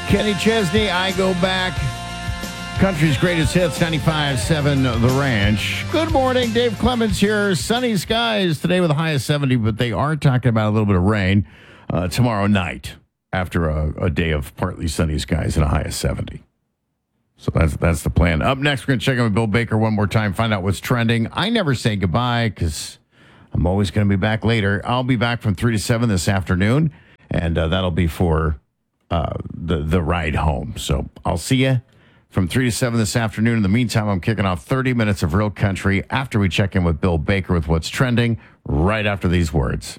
Kenny Chesney, I Go Back. Country's greatest hits, 95.7 The Ranch. Good morning, Dave Clemens here. Sunny skies today with a high of 70, but they are talking about a little bit of rain tomorrow night after a day of partly sunny skies and a high of 70. So that's the plan. Up next, we're going to check in with Bill Baker one more time, find out what's trending. I never say goodbye because I'm always going to be back later. I'll be back from 3 to 7 this afternoon, and that'll be for the ride home. So I'll see you from 3 to 7 this afternoon. In the meantime, I'm kicking off 30 minutes of real country after we check in with Bill Baker with what's trending right after these words.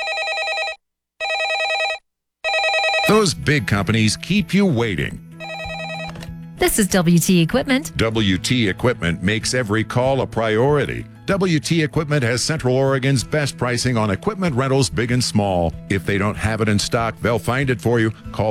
Those big companies keep you waiting. This is WT Equipment. WT Equipment makes every call a priority. WT Equipment has Central Oregon's best pricing on equipment rentals, big and small. If they don't have it in stock, they'll find it for you. Call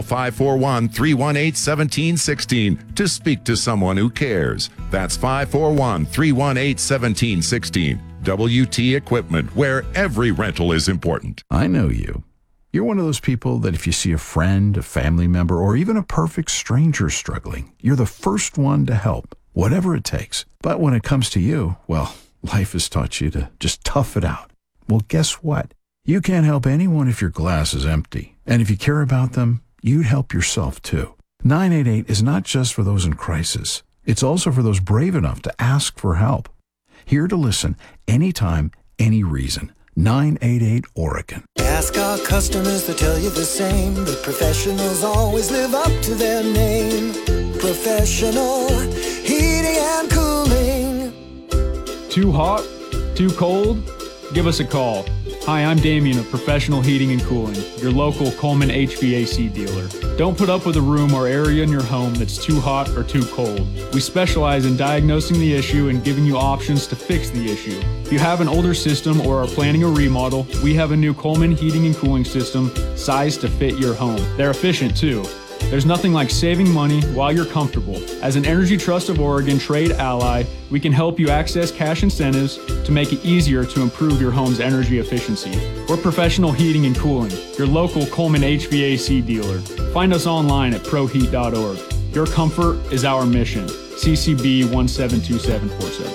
541-318-1716 to speak to someone who cares. That's 541-318-1716. WT Equipment, where every rental is important. I know you. You're one of those people that if you see a friend, a family member, or even a perfect stranger struggling, you're the first one to help, whatever it takes. But when it comes to you, well, life has taught you to just tough it out. Well, guess what? You can't help anyone if your glass is empty. And if you care about them, you'd help yourself too. 988 is not just for those in crisis. It's also for those brave enough to ask for help. Here to listen anytime, any reason. 988 Oregon. Ask our customers, they'll tell you the same. The professionals always live up to their name. Professional heating and cooling. Too hot? Too cold? Give us a call. Hi, I'm Damien of Professional Heating and Cooling, your local Coleman HVAC dealer. Don't put up with a room or area in your home that's too hot or too cold. We specialize in diagnosing the issue and giving you options to fix the issue. If you have an older system or are planning a remodel, we have a new Coleman heating and cooling system sized to fit your home. They're efficient too. There's nothing like saving money while you're comfortable. As an Energy Trust of Oregon trade ally, we can help you access cash incentives to make it easier to improve your home's energy efficiency. We're Professional Heating and Cooling, your local Coleman HVAC dealer. Find us online at proheat.org. Your comfort is our mission. CCB 172747.